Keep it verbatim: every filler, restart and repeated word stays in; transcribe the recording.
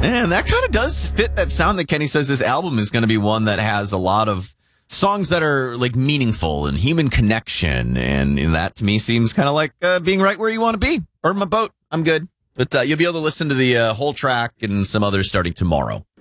And that kind of does fit that sound that Kenny says this album is going to be one that has a lot of songs that are like meaningful and human connection. And, and that to me seems kind of like uh, being right where you want to be. Burn my boat. I'm good. But uh, you'll be able to listen to the uh, whole track and some others starting tomorrow.